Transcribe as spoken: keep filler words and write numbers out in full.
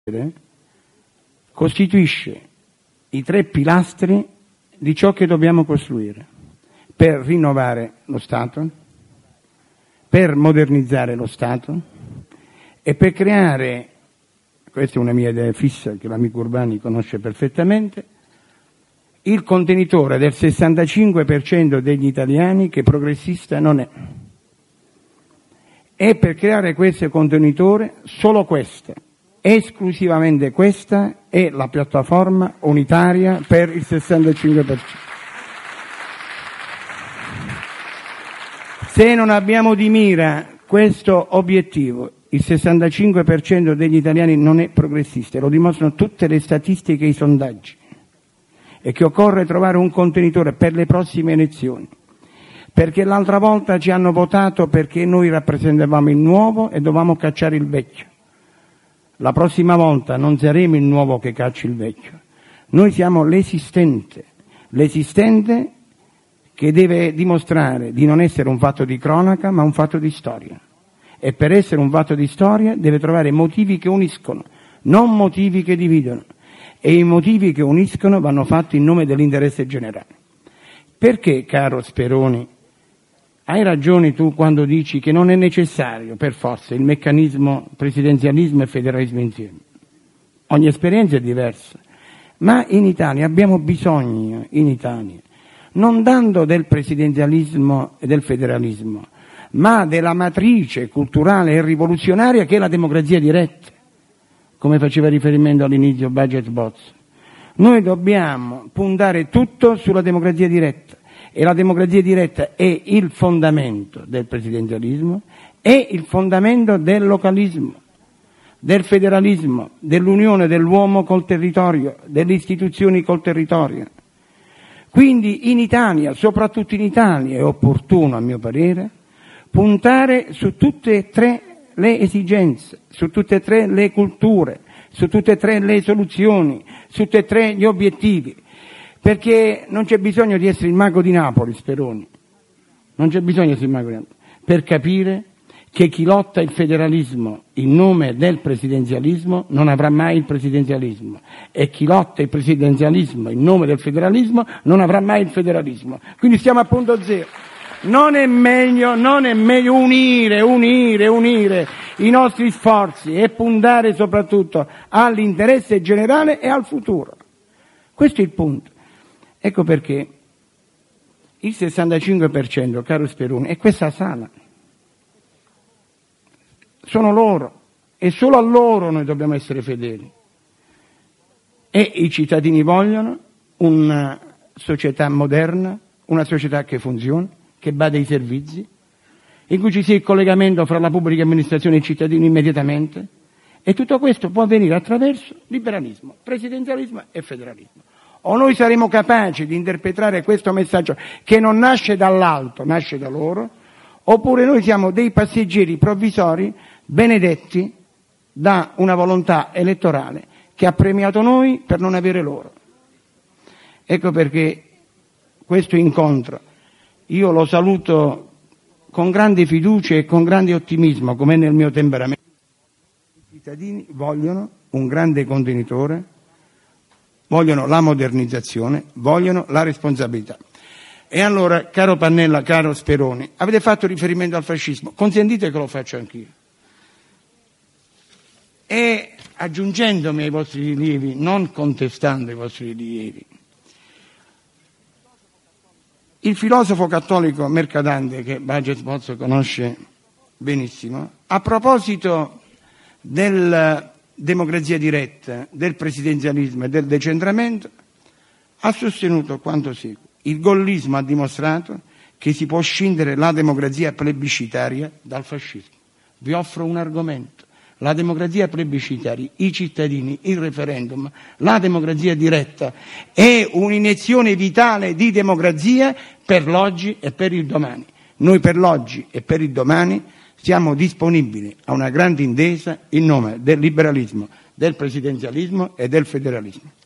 costituisce i tre pilastri di ciò che dobbiamo costruire per rinnovare lo Stato, per modernizzare lo Stato e per creare, questa è una mia idea fissa che l'amico Urbani conosce perfettamente, il contenitore del sessantacinque per cento degli italiani che progressista non è. E per creare questo contenitore, solo questa, esclusivamente questa, è la piattaforma unitaria per il sessantacinque per cento. Se non abbiamo di mira questo obiettivo, il sessantacinque per cento degli italiani non è progressista, lo dimostrano tutte le statistiche e i sondaggi, e che occorre trovare un contenitore per le prossime elezioni, perché l'altra volta ci hanno votato perché noi rappresentavamo il nuovo e dovevamo cacciare il vecchio. La prossima volta non saremo il nuovo che caccia il vecchio, noi siamo l'esistente, l'esistente che deve dimostrare di non essere un fatto di cronaca ma un fatto di storia, e per essere un fatto di storia deve trovare motivi che uniscono, non motivi che dividono, e i motivi che uniscono vanno fatti in nome dell'interesse generale. Perché, caro Speroni, hai ragione tu quando dici che non è necessario per forza il meccanismo presidenzialismo e federalismo insieme? Ogni esperienza è diversa, ma in Italia abbiamo bisogno, in Italia, non tanto del presidenzialismo e del federalismo, ma della matrice culturale e rivoluzionaria che è la democrazia diretta, come faceva riferimento all'inizio Budget Bozzo. Noi dobbiamo puntare tutto sulla democrazia diretta, e la democrazia diretta è il fondamento del presidenzialismo, è il fondamento del localismo, del federalismo, dell'unione dell'uomo col territorio, delle istituzioni col territorio. Quindi in Italia, soprattutto in Italia, è opportuno, a mio parere, puntare su tutte e tre le esigenze, su tutte e tre le culture, su tutte e tre le soluzioni, su tutti e tre gli obiettivi, perché non c'è bisogno di essere il mago di Napoli, Speroni, non c'è bisogno di essere il mago di Napoli, per capire che chi lotta il federalismo in nome del presidenzialismo non avrà mai il presidenzialismo, e chi lotta il presidenzialismo in nome del federalismo non avrà mai il federalismo. Quindi stiamo a punto zero. Non è meglio, non è meglio unire, unire, unire i nostri sforzi e puntare soprattutto all'interesse generale e al futuro. Questo è il punto. Ecco perché il sessantacinque per cento, caro Speroni, è questa sala. Sono loro, e solo a loro noi dobbiamo essere fedeli. E i cittadini vogliono una società moderna, una società che funzioni, che bada ai servizi, in cui ci sia il collegamento fra la pubblica amministrazione e i cittadini immediatamente, e tutto questo può avvenire attraverso liberalismo, presidenzialismo e federalismo. O noi saremo capaci di interpretare questo messaggio che non nasce dall'alto, nasce da loro, oppure noi siamo dei passeggeri provvisori benedetti da una volontà elettorale che ha premiato noi per non avere loro. Ecco perché questo incontro io lo saluto con grande fiducia e con grande ottimismo, come è nel mio temperamento. I cittadini vogliono un grande contenitore, vogliono la modernizzazione, vogliono la responsabilità. E allora, caro Pannella, caro Speroni, avete fatto riferimento al fascismo, consentite che lo faccia anch'io. E aggiungendomi ai vostri rilievi, non contestando i vostri rilievi, il filosofo cattolico Mercadante, che Baget Bozzo conosce benissimo, a proposito della democrazia diretta, del presidenzialismo e del decentramento, ha sostenuto quanto segue. Il gollismo ha dimostrato che si può scindere la democrazia plebiscitaria dal fascismo. Vi offro un argomento. La democrazia plebiscitaria, i cittadini, il referendum, la democrazia diretta è un'iniezione vitale di democrazia per l'oggi e per il domani. Noi per l'oggi e per il domani siamo disponibili a una grande intesa in nome del liberalismo, del presidenzialismo e del federalismo.